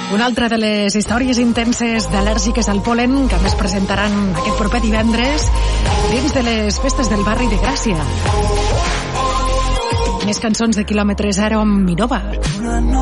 Una altra de les històries intenses d'al·lèrgiques al pol·len que més presentaran aquest proper divendres dins de les festes del barri de Gràcia. Més cançons de quilòmetre zero amb Minova.